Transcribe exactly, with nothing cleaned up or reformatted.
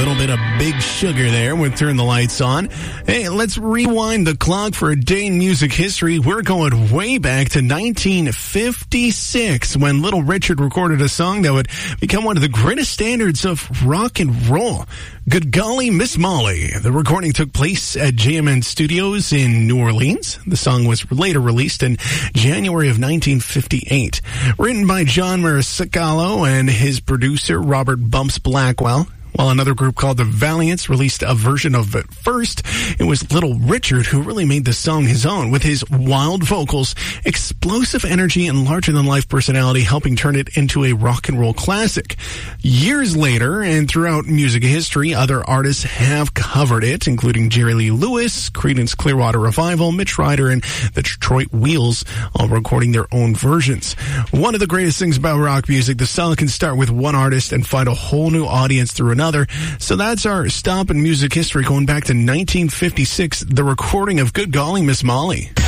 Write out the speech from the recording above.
little bit of Big Sugar there with Turn the Lights On. Hey, let's rewind the clock for a day in music history. We're going way back to nineteen fifty-six when Little Richard recorded a song that would become one of the greatest standards of rock and roll. Good Golly, Miss Molly. The recording took place at J M N Studios in New Orleans. The song was later released in January of nineteen fifty-eight. Written by John Mariscalco and his producer, Robert Bumps Blackwell. While another group called the Valiants released a version of it first, it was Little Richard who really made the song his own with his wild vocals, explosive energy, and larger-than-life personality, helping turn it into a rock and roll classic. Years later, and throughout music history, other artists have covered it, including Jerry Lee Lewis, Creedence Clearwater Revival, Mitch Ryder, and the Detroit Wheels, all recording their own versions. One of the greatest things about rock music, the song can start with one artist and find a whole new audience through another. So that's our stop in music history going back to nineteen fifty-six, the recording of Good Golly, Miss Molly.